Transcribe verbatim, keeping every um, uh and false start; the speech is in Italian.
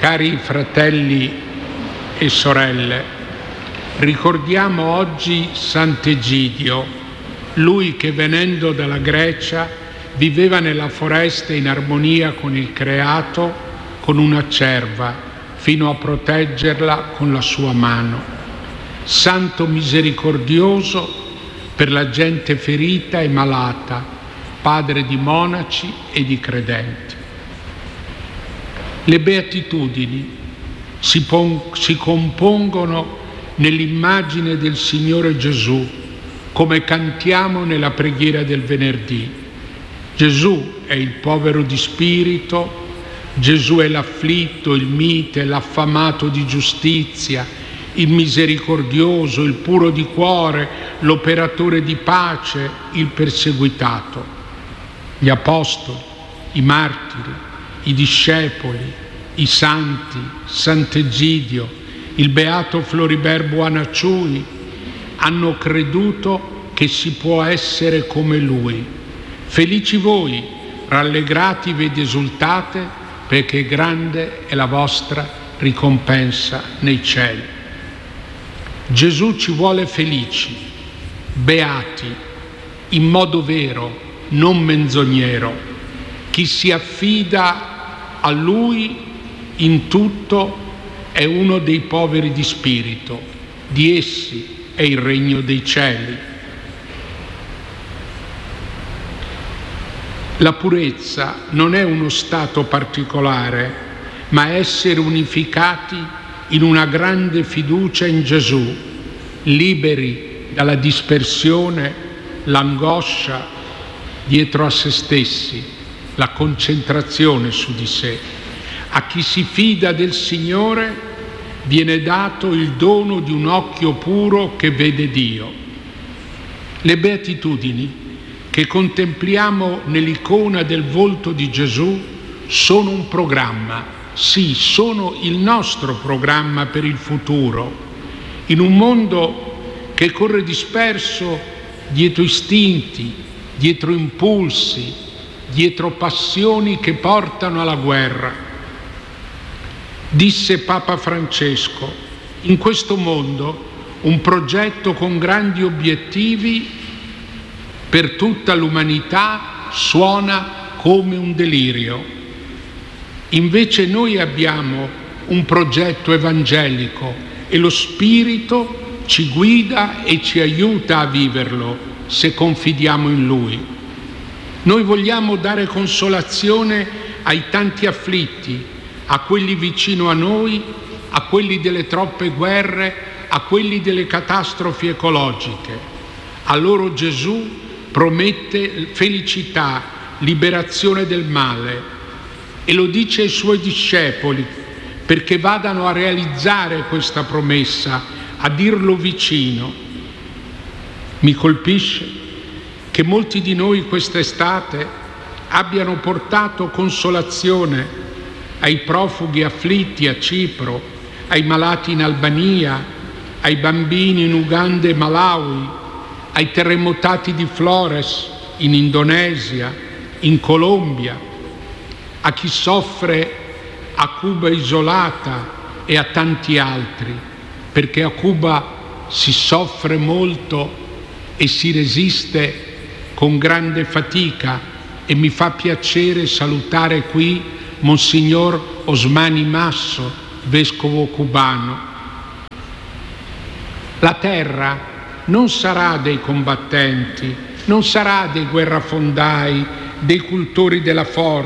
Cari fratelli e sorelle, ricordiamo oggi Sant'Egidio, lui che venendo dalla Grecia viveva nella foresta in armonia con il creato, con una cerva, fino a proteggerla con la sua mano. Santo misericordioso per la gente ferita e malata, padre di monaci e di credenti. Le beatitudini si, pon- si compongono nell'immagine del Signore Gesù, come cantiamo nella preghiera del venerdì. Gesù è il povero di spirito, Gesù è l'afflitto, il mite, l'affamato di giustizia, il misericordioso, il puro di cuore, l'operatore di pace, il perseguitato. Gli apostoli, i martiri, i discepoli, i santi, Sant'Egidio, il beato Floribert Buonacciui hanno creduto che si può essere come lui. Felici voi, rallegratevi ed esultate, perché grande è la vostra ricompensa nei cieli. Gesù ci vuole felici, beati, in modo vero, non menzognero. Chi si affida a Lui in tutto è uno dei poveri di spirito, di essi è il regno dei cieli. La purezza non è uno stato particolare, ma essere unificati in una grande fiducia in Gesù, liberi dalla dispersione, l'angoscia dietro a se stessi, la concentrazione su di sé. A chi si fida del Signore viene dato il dono di un occhio puro che vede Dio. Le beatitudini che contempliamo nell'icona del volto di Gesù sono un programma, sì, sono il nostro programma per il futuro. In un mondo che corre disperso dietro istinti, dietro impulsi, dietro passioni che portano alla guerra. Disse Papa Francesco, in questo mondo un progetto con grandi obiettivi per tutta l'umanità suona come un delirio. Invece noi abbiamo un progetto evangelico e lo Spirito ci guida e ci aiuta a viverlo se confidiamo in Lui. Noi vogliamo dare consolazione ai tanti afflitti, a quelli vicino a noi, a quelli delle troppe guerre, a quelli delle catastrofi ecologiche. A loro Gesù promette felicità, liberazione del male e lo dice ai suoi discepoli perché vadano a realizzare questa promessa, a dirlo vicino. Mi colpisce che molti di noi quest'estate abbiano portato consolazione ai profughi afflitti a Cipro, ai malati in Albania, ai bambini in Uganda e Malawi, ai terremotati di Flores in Indonesia, in Colombia, a chi soffre a Cuba isolata e a tanti altri, perché a Cuba si soffre molto e si resiste con grande fatica, e mi fa piacere salutare qui Monsignor Osmani Masso, vescovo cubano. La terra non sarà dei combattenti, non sarà dei guerrafondai, dei cultori della forza,